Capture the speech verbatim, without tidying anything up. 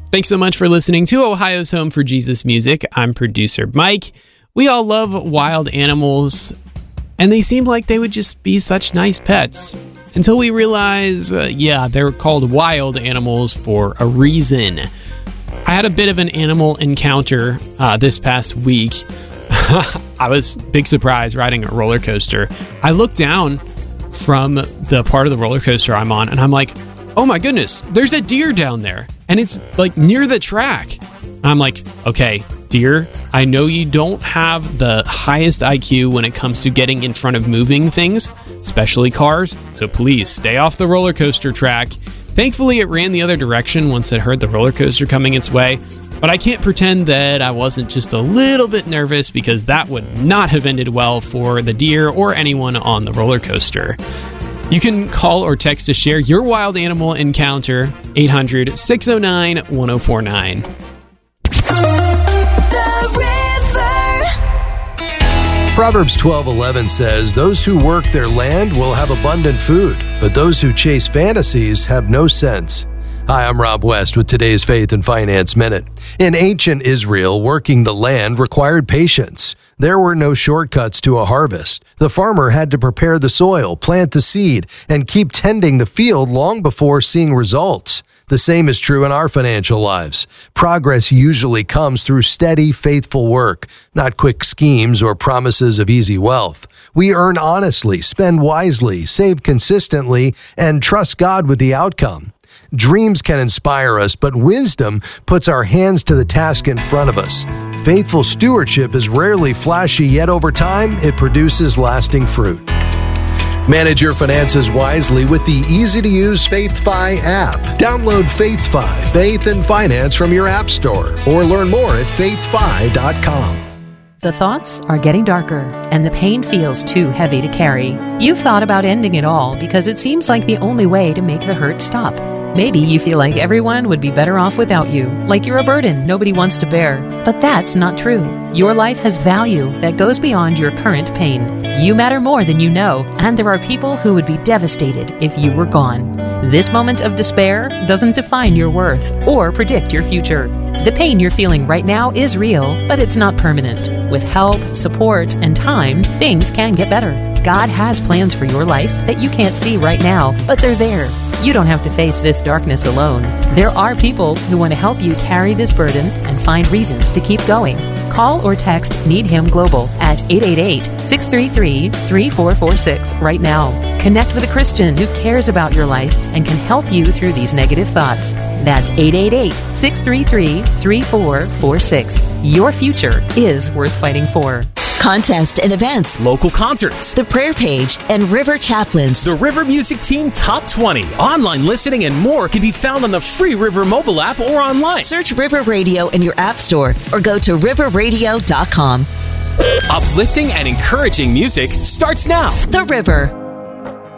Thanks so much for listening to Ohio's Home for Jesus Music. I'm producer Mike. We all love wild animals, and they seem like they would just be such nice pets. Until we realize, uh, yeah, they're called wild animals for a reason. I had a bit of an animal encounter uh, this past week. I was big surprise riding a roller coaster. I looked down from the part of the roller coaster I'm on, and I'm like, oh my goodness, there's a deer down there. And it's like near the track. I'm like, okay, deer, I know you don't have the highest I Q when it comes to getting in front of moving things, especially cars, so please stay off the roller coaster track. Thankfully, it ran the other direction once it heard the roller coaster coming its way. But I can't pretend that I wasn't just a little bit nervous, because that would not have ended well for the deer or anyone on the roller coaster. You can call or text to share your wild animal encounter, eight hundred, six oh nine, one oh four nine. Proverbs twelve eleven says, "Those who work their land will have abundant food, but those who chase fantasies have no sense." Hi, I'm Rob West with today's Faith and Finance Minute. In ancient Israel, working the land required patience. There were no shortcuts to a harvest. The farmer had to prepare the soil, plant the seed, and keep tending the field long before seeing results. The same is true in our financial lives. Progress usually comes through steady, faithful work, not quick schemes or promises of easy wealth. We earn honestly, spend wisely, save consistently, and trust God with the outcome. Dreams can inspire us, but wisdom puts our hands to the task in front of us. Faithful stewardship is rarely flashy, yet over time, it produces lasting fruit. Manage your finances wisely with the easy-to-use FaithFi app. Download FaithFi, Faith and Finance from your app store, or learn more at faith fi dot com. The thoughts are getting darker, and the pain feels too heavy to carry. You've thought about ending it all because it seems like the only way to make the hurt stop. Maybe you feel like everyone would be better off without you, like you're a burden nobody wants to bear. But that's not true. Your life has value that goes beyond your current pain. You matter more than you know, and there are people who would be devastated if you were gone. This moment of despair doesn't define your worth or predict your future. The pain you're feeling right now is real, but it's not permanent. With help, support, and time, things can get better. God has plans for your life that you can't see right now, but they're there. You don't have to face this darkness alone. There are people who want to help you carry this burden and find reasons to keep going. Call or text Need Him Global at eight eight eight, six three three, three four four six right now. Connect with a Christian who cares about your life and can help you through these negative thoughts. That's eight eight eight, six three three, three four four six. Your future is worth fighting for. Contests and events, local concerts, the prayer page, and River Chaplains. The River Music Team Top twenty. Online listening and more can be found on the free River mobile app or online. Search River Radio in your app store or go to river radio dot com. Uplifting and encouraging music starts now. The River.